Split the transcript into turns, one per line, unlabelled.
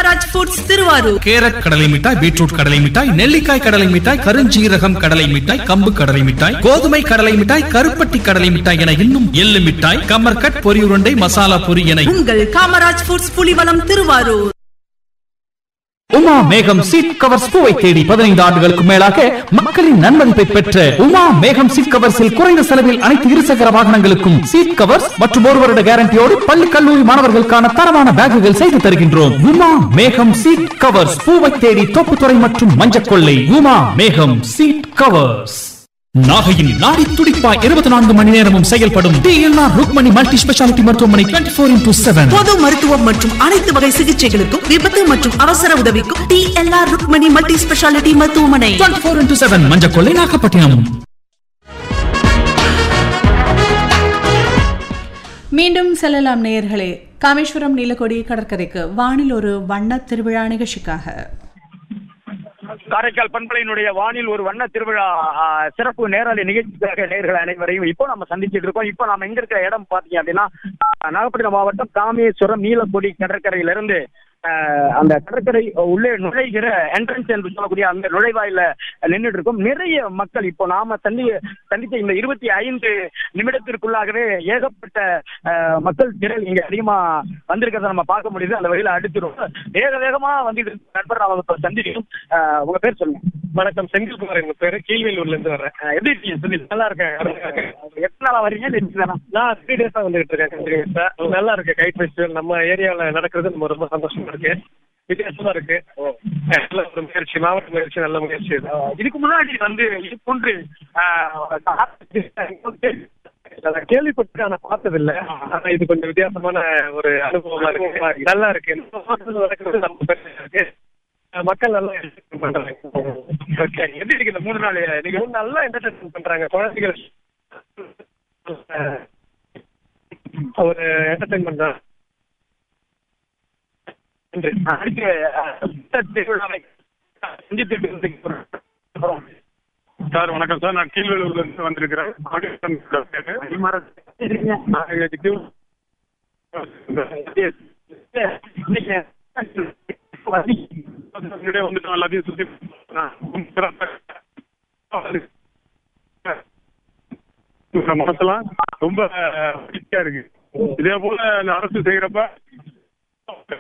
Kamaraj foods Thiruvarur.
Carrot கடலை மிட்டாய், beetroot கடலை மிட்டாய், நெல்லிக்காய் கடலை மிட்டாய், கருஞ்சீரகம் கடலை மிட்டாய், கம்பு கடலை மிட்டாய், கோதுமை கடலை மிட்டாய், கருப்பட்டி கடலை மிட்டாய் என இன்னும் எள்ளு மிட்டாய், கமர்கட், பொரி உருண்டை, மசாலா பொரி என
உங்கள் காமராஜ் ஃபுட்ஸ் புலிவலம் திருவாரூர்.
உமா மேகம் சீட் கவர்ஸ் பூவை தேடி 15 ஆண்டுகளுக்கு மேலாக மக்களின் நன்மதிப்பை பெற்ற உமா மேகம் சீட் கவர்ஸில் குறைந்த செலவில் அனைத்து இருசக்கர வாகனங்களுக்கும் சீட் கவர்ஸ் மற்றும் 1 வருட கேரண்டியோடு பள்ளி கல்லூரி மாணவர்களுக்கான தரமான பேக்குகள் செய்து தருகின்றோம். உமா மேகம் சீட் கவர்ஸ் பூவை தேடி தோப்புத்துறை மற்றும் மஞ்சக்கொள்ளை. உமா மேகம் சீட் கவர்ஸ். நாகையின் நாடி துடிப்பாய் 24 மணி நேரமும் செயல்படும் டிஎல்ஆர் ருக்மணி மல்டி ஸ்பெஷாலிட்டி மருத்துவமனை 24x7.
பொது மருத்துவம் மற்றும் அனைத்து வகை சிகிச்சைகளுக்கும் விபத்து மற்றும் அவசர உதவிக்கும் டிஎல்ஆர் ருக்மணி மல்டி ஸ்பெஷாலிட்டி மருத்துவமனை
24x7 மஞ்சக்கொள்ளை, நாகப்பட்டினம்.
மீண்டும் செல்லலாம் நேயர்களே. காமேஸ்வரம் நீலக்கொடி கடற்கரைக்கு வானில் ஒரு வண்ண திருவிழா நிகழ்ச்சிக்காக.
காரைக்கால் பண்பலையினுடைய வானில் ஒரு வண்ண திருவிழா சிறப்பு நேரலை நிகழ்ச்சிக்காக நேயர்கள் அனைவரையும் இப்போ நம்ம சந்திச்சுட்டு இருக்கோம். இப்போ நம்ம எங்க இருக்கிற இடம் பாத்தீங்க அப்படின்னா நாகப்பட்டினம் மாவட்டம் காமேஸ்வரம் நீலக்கொடி கடற்கரையிலிருந்து அந்த கடற்கரை உள்ளே நுழைகிற என்ட்ரன்ஸ் என்று சொல்லக்கூடிய அந்த நுழைவாயில நின்றுட்டு இருக்கும். நிறைய மக்கள் இப்போ நாம சந்தித்த இந்த 25 நிமிடத்திற்குள்ளாகவே ஏகப்பட்ட மக்கள் திரள் இங்க அதிகமா வந்திருக்கிறத நம்ம பார்க்க முடியுது. அந்த வகையில அடுத்துரும் வேகமா வந்துட்டு நண்பர் அவங்க சந்திக்கும். உங்க பேர் சொல்லுங்க.
வணக்கம், செந்தில்குமார் எங்க பேரு. கீழ்வேலூர்ல இருந்து வரேன்.
எப்படி இருக்கீங்க சுனில்? நல்லா இருக்கேன். எத்தனை நாளா வரீங்க?
நான் 3 டேஸா வந்துட்டு இருக்கேன். நல்லா இருக்கு. கைட் ஃபெஸ்டிவல் நம்ம ஏரியாவில் நடக்கிறது நம்ம ரொம்ப சந்தோஷமா இருக்கு. வித்தியாசமா இருக்கு. நல்ல ஒரு முயற்சி, மாவட்ட முயற்சி, நல்ல முயற்சி.
இதுக்கு முன்னாடி வந்து இது போன்று
கேள்விப்பட்டு ஆனா பார்த்தது இல்ல. ஆனா இது கொஞ்சம் வித்தியாசமான ஒரு அனுபவமா இருக்கு. நல்லா இருக்கு. நடக்கிறது நம்ம இருக்கு. மக்கள் நல்லா பண்றாங்க.
எப்படி இருக்கு இந்த 3 நாள்?
நீங்க நல்லா என்டர்டைன்மெண்ட் பண்றாங்க. குழந்தைகள் ஒரு என்டர்டைன்மெண்ட் தான்.
சார் வணக்கம் சார், நான் கீழ்வேலூர்ல இருந்து வந்திருக்கிறேன். வந்துட்டோம், எல்லாத்தையும் சுத்தி மனசெல்லாம் ரொம்ப மகிழ்ச்சியா இருக்கு. இதே போல அரசு செய்யறப்ப